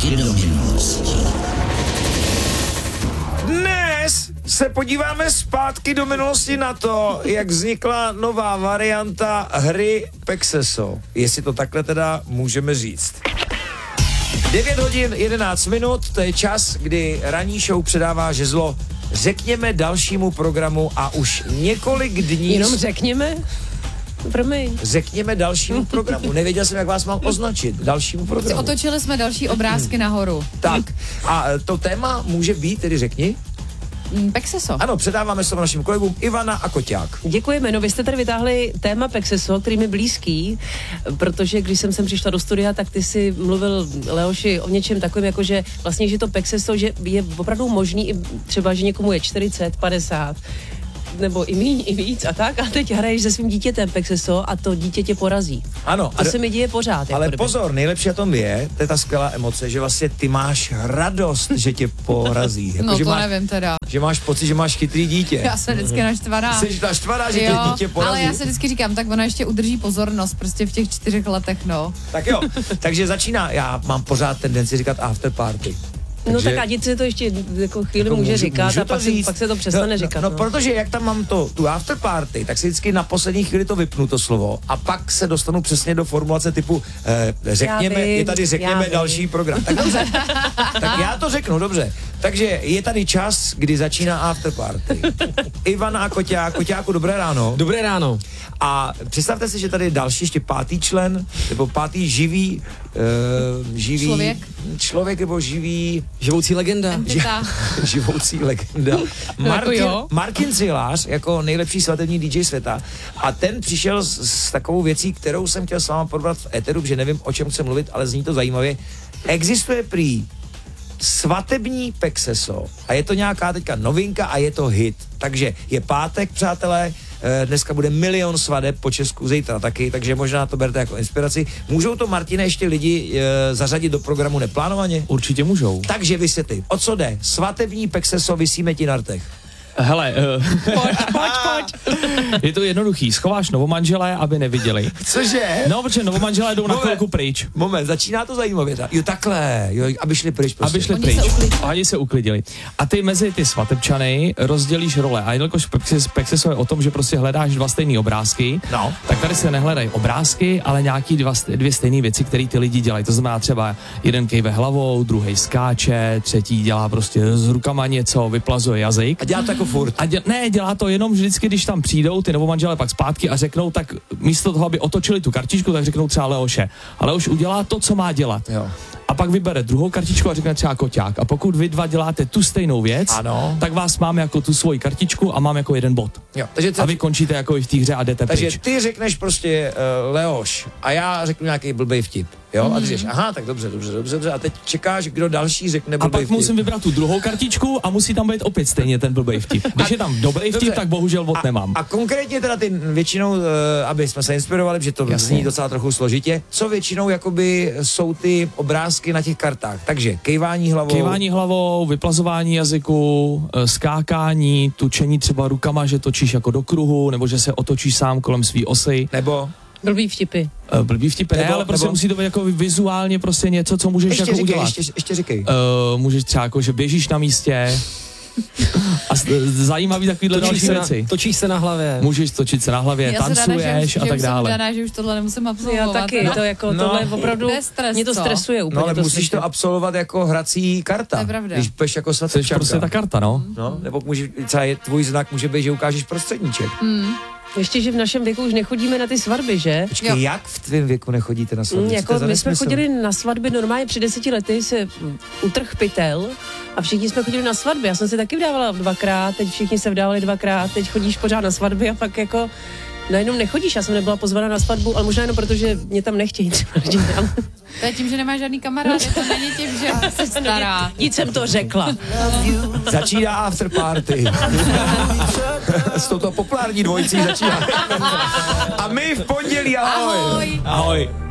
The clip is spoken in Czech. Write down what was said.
Zpátky do minulosti. Dnes se podíváme zpátky do minulosti na to, jak vznikla nová varianta hry Pexeso. Jestli to takhle teda můžeme říct. 9 hodin 11 minut, to je čas, kdy ranní show předává žezlo řekněme dalšímu programu a už několik dní... Jenom řekněme? Promiň. Řekněme dalšímu programu. Nevěděl jsem, jak vás mám označit. Dalšímu programu. Otočili jsme další obrázky nahoru. Tak. A to téma může být, tedy řekni? Pexeso. Ano, předáváme slovo našim kolegům Ivana a Koťák. Děkujeme. No vy jste tady vytáhli téma Pexeso, který mi blízký, protože když jsem sem přišla do studia, tak ty si mluvil, Leoši, o něčem takovém, jako že vlastně, že to Pexeso, že je opravdu možný i třeba, že někomu je 40, 50, nebo i míň, i víc a tak. A teď hraješ se svým dítětem Pexeso a to dítě tě porazí. Ano. To se mi děje pořád. Ale pozor, nejlepší na tom je, to je ta skvělá emoce, že vlastně ty máš radost, že tě porazí. Jako, No že to máš, nevím teda. že máš pocit, že máš chytrý dítě. Já jsem vždycky naštvaná. Jsi naštvaná, že tě dítě porazí. Ale já si vždycky říkám, tak ona ještě udrží pozornost prostě v těch 4 letech, no. Tak jo, takže začíná, já mám pořád tendenci říkat after party. No tak ať si to ještě jako chvíli může říkat a pak se to přestane říkat. No, protože jak tam mám tu after party, tak si vždycky na poslední chvíli to vypnu to slovo a pak se dostanu přesně do formulace typu je tady další program. Tak dobře, tak já to řeknu, dobře. Takže je tady čas, kdy začíná after party. Ivana a Koťáku, dobré ráno. Dobré ráno. A představte si, že tady je další ještě 5. člen, nebo 5. živý člověk nebo živý živoucí legenda. Živoucí legenda. Martin Zilář jako nejlepší svatební DJ světa a ten přišel s takovou věcí, kterou jsem chtěl s váma probrat v éteru, že nevím, o čem chci mluvit, ale zní to zajímavě. Existuje prý svatební Pexeso a je to nějaká teďka novinka a je to hit. Takže je pátek, přátelé, dneska bude 1 000 000 svadeb po Česku, zítra taky, takže možná to berte jako inspiraci. Můžou to, Martine, ještě lidi zařadit do programu neplánovaně? Určitě můžou. Takže vysvětli, o co jde? Svatební Pexeso, visíme ti na rtech. Hele, pojď. Je to jednoduchý, schováš novomanželé, aby neviděli. Cože? No, protože novomanželé jdou na chvilku pryč. Moment, začíná to zajímavě. Jo, takhle, aby šli pryč. Prostě. Aby šli pryč. Oni se uklidili. A ty mezi ty svatebčany rozdělíš role. A jelikož Pexeso je o tom, že prostě hledáš 2 stejný obrázky, no. Tak tady se nehledají obrázky, ale nějaký 2 stejné věci, které ty lidi dělají. To znamená třeba jeden kejve hlavou, druhý skáče, třetí dělá prostě s rukama něco, vyplazuje jazyk. A dělá to jako furt. Dělá to jenom vždycky, když tam přijdou ty novomanželé pak zpátky a řeknou, tak místo toho, aby otočili tu kartičku, tak řeknou třeba Leoše. A Leoš udělá to, co má dělat. Jo. A pak vybere druhou kartičku a řekne třeba Koťák. A pokud vy 2 děláte tu stejnou věc, ano. tak vás mám jako tu svoji kartičku a mám jako 1 bod. Jo, takže a vy končíte jako i v té hře a jdete pryč. Takže ty řekneš prostě Leoš a já řeknu nějaký blbej vtip. Jo, a ty říkáš, aha, tak dobře, a teď čekáš, kdo další řekne blbej vtip. A pak musím vybrat tu druhou kartičku a musí tam být opět stejně ten blbej vtip. Když je tam dobrý vtip, tak bohužel bod nemám. A konkrétně teda ty většinou, aby jsme se inspirovali, že to zní docela trochu složitě, co většinou jakoby jsou ty obrázky na těch kartách. Takže kejvání hlavou, vyplazování jazyku, skákání, tučení třeba rukama, že točíš jako do kruhu, nebo že se otočíš sám kolem svý osy. Nebo blbý vtipy. Ne, ale prostě musí to být jako vizuálně prostě něco, co můžeš jako udělat. Ještě říkej. Můžeš třeba jako, že běžíš na místě a zajímavý takovýhle další věci. Točíš se na hlavě. Můžeš točit se na hlavě, tancuješ a tak dále. Já že už tohle nemusím absolvovat. Já taky, to jako tohle opravdu, mě to stresuje úplně. No ale musíš to absolvovat jako hrací karta. To je pravda. Když půjdeš jako svatebčanka. Jsi prostě ta karta, no. Nebo třeba tvůj znak může být, že ukážeš prostředníček. Ještě, že v našem věku už nechodíme na ty svatby, že? Počkej, jak v tvém věku nechodíte na svatby? Jako my jsme chodili na svatby normálně před 10 lety, se utrh pytel a všichni jsme chodili na svatby. Já jsem se taky vdávala 2krát, teď všichni se vdávali 2krát, teď chodíš pořád na svatby a pak jako najednou nechodíš. Já jsem nebyla pozvaná na svatbu, ale možná jenom proto, že mě tam nechtějí třeba lidi. To je tím, že nemáš žádný kamarád, to není tím, že jsi stará. Nic jsem to řekla. Začíná after party. S touto populární dvojicí začíná. A my v pondělí, ahoj. Ahoj. Ahoj.